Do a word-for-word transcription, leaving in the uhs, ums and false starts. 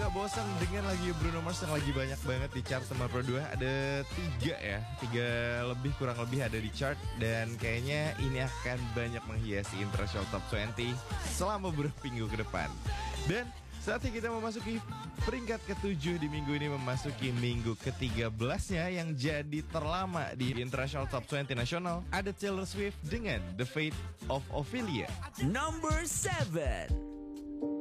gak bosan dengan lagu Bruno Mars yang lagi banyak banget di chart nomor dua? Ada tiga ya, tiga lebih kurang lebih ada di chart. Dan kayaknya ini akan banyak menghiasi International Top dua puluh selama beberapa minggu ke depan. Dan saatnya kita memasuki peringkat ketujuh di minggu ini, memasuki minggu ke tiga belasnya yang jadi terlama di International Top dua puluh nasional. Ada Taylor Swift dengan The Fate of Ophelia. Number seven.